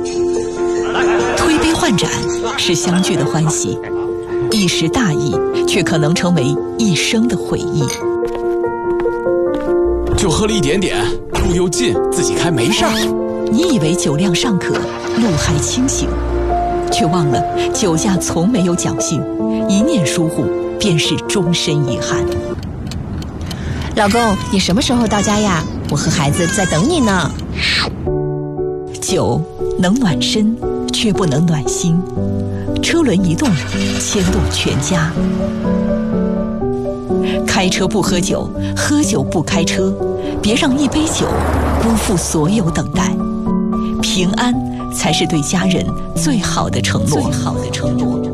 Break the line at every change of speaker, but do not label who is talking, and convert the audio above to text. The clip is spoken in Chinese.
推杯换盏是相聚的欢喜，一时大意却可能成为一生的回忆。
就喝了一点点，路又近，自己开没事儿。
你以为酒量尚可，路还清醒，却忘了酒驾从没有侥幸，一念疏忽便是终身遗憾。
老公，你什么时候到家呀？我和孩子在等你呢。
酒能暖身，却不能暖心。车轮一动，牵动全家。开车不喝酒，喝酒不开车，别让一杯酒辜负所有等待。平安才是对家人最好的承诺。